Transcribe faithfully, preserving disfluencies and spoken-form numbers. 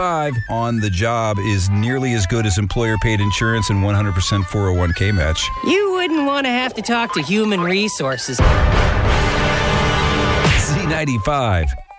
Five on the job is nearly as good as employer-paid insurance and one hundred percent four oh one k match. You wouldn't want to have to talk to human resources. Z ninety-five.